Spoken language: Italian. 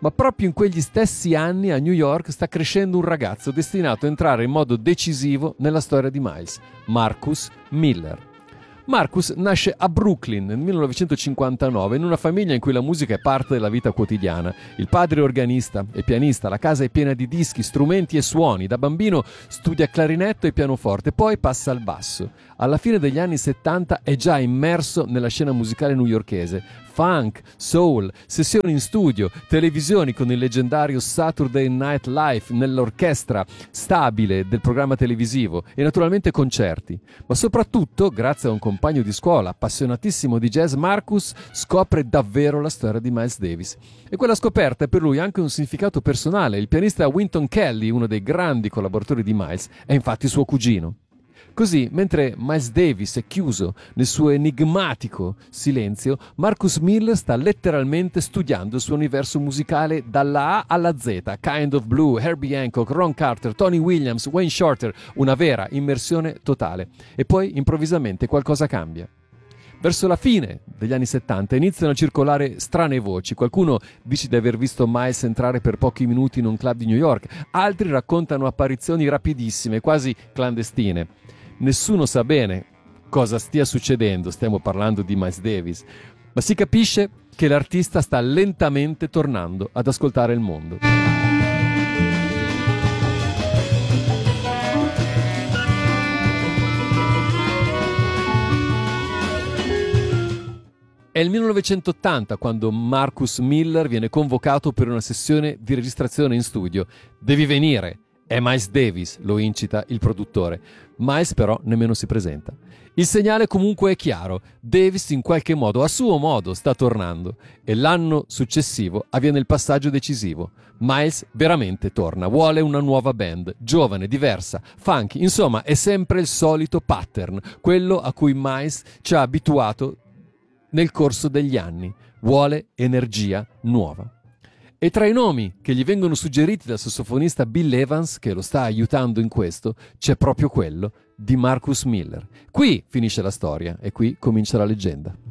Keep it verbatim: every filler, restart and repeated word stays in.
Ma proprio in quegli stessi anni a New York sta crescendo un ragazzo destinato a entrare in modo decisivo nella storia di Miles, Marcus Miller. Marcus nasce a Brooklyn nel millenovecentocinquantanove in una famiglia in cui la musica è parte della vita quotidiana. Il padre è organista e pianista, la casa è piena di dischi, strumenti e suoni. Da bambino studia clarinetto e pianoforte, poi passa al basso. Alla fine degli anni settanta è già immerso nella scena musicale newyorkese. Funk, soul, sessioni in studio, televisioni con il leggendario Saturday Night Live nell'orchestra stabile del programma televisivo e naturalmente concerti. Ma soprattutto, grazie a un compagno di scuola appassionatissimo di jazz, Marcus scopre davvero la storia di Miles Davis. E quella scoperta è per lui anche un significato personale. Il pianista Wynton Kelly, uno dei grandi collaboratori di Miles, è infatti suo cugino. Così, mentre Miles Davis è chiuso nel suo enigmatico silenzio, Marcus Miller sta letteralmente studiando il suo universo musicale dalla A alla Z. Kind of Blue, Herbie Hancock, Ron Carter, Tony Williams, Wayne Shorter, una vera immersione totale. E poi, improvvisamente, qualcosa cambia. Verso la fine degli anni settanta iniziano a circolare strane voci. Qualcuno dice di aver visto Miles entrare per pochi minuti in un club di New York, altri raccontano apparizioni rapidissime, quasi clandestine. Nessuno sa bene cosa stia succedendo, stiamo parlando di Miles Davis, ma si capisce che l'artista sta lentamente tornando ad ascoltare il mondo. È il millenovecentottanta quando Marcus Miller viene convocato per una sessione di registrazione in studio. Devi venire, è Miles Davis, lo incita il produttore. Miles però nemmeno si presenta. Il segnale comunque è chiaro, Davis in qualche modo, a suo modo, sta tornando e l'anno successivo avviene il passaggio decisivo. Miles veramente torna, vuole una nuova band, giovane, diversa, funky, insomma è sempre il solito pattern, quello a cui Miles ci ha abituato nel corso degli anni, vuole energia nuova. E tra i nomi che gli vengono suggeriti dal sassofonista Bill Evans, che lo sta aiutando in questo, c'è proprio quello di Marcus Miller. Qui finisce la storia e qui comincia la leggenda.